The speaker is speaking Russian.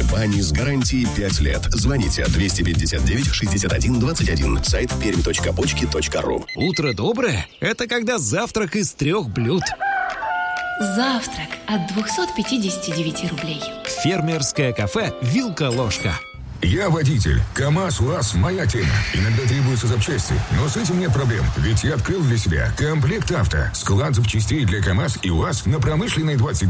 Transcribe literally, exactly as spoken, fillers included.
бани с гарантией пять лет. Звоните двести пятьдесят девять шестьдесят один двадцать один. Сайт пермь точка бочки точка ру. Утро доброе – это когда завтрак из трех блюд. Завтрак от двести пятьдесят девять рублей. Фермерское кафе «Вилка-ложка». Я водитель. КамАЗ, УАЗ – моя тема. Иногда требуются запчасти, но с этим нет проблем. Ведь я открыл для себя Комплект Авто. Склад запчастей для КамАЗ и УАЗ на Промышленной двадцать